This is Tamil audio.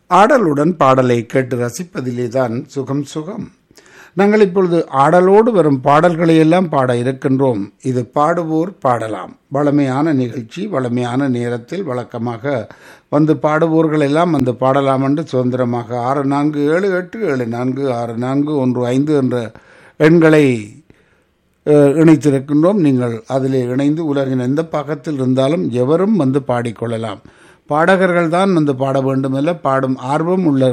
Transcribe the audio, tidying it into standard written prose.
ஆடலுடன் பாடலை கேட்டு ரசிப்பதிலே தான் சுகம் சுகம். நாங்கள் இப்பொழுது ஆடலோடு வரும் பாடல்களை எல்லாம் பாட இருக்கின்றோம். இது பாடுவோர் பாடலாம் வளமையான நிகழ்ச்சி. வளமையான நேரத்தில் வழக்கமாக வந்து பாடுவோர்கள் எல்லாம் வந்து பாடலாம் என்று சுதந்திரமாக 6478746415 என்ற எண்களை இணைத்திருக்கின்றோம். நீங்கள் அதிலே இணைந்து உலகின் எந்த பாகத்தில் இருந்தாலும் எவரும் வந்து பாடிக்கொள்ளலாம். பாடகர்கள் தான் வந்து பாட வேண்டுமல்ல, பாடும் ஆர்வம் உள்ள